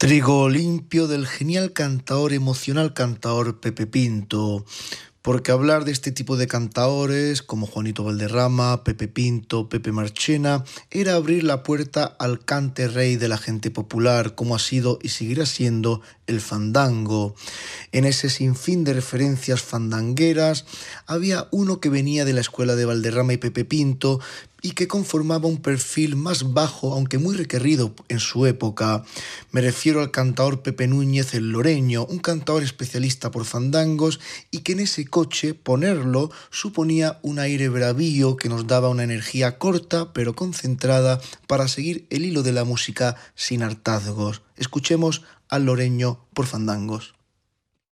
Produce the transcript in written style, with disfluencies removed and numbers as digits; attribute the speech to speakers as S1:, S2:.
S1: Trigo limpio del genial cantaor, emocional cantaor Pepe Pinto. Porque hablar de este tipo de cantaores como Juanito Valderrama, Pepe Pinto, Pepe Marchena, era abrir la puerta al cante rey de la gente popular, como ha sido y seguirá siendo el fandango. En ese sinfín de referencias fandangueras, había uno que venía de la escuela de Valderrama y Pepe Pinto, y que conformaba un perfil más bajo, aunque muy requerido en su época. Me refiero al cantaor Pepe Núñez el Loreño, un cantaor especialista por fandangos y que en ese coche ponerlo suponía un aire bravío que nos daba una energía corta pero concentrada para seguir el hilo de la música sin hartazgos. Escuchemos al Loreño por fandangos.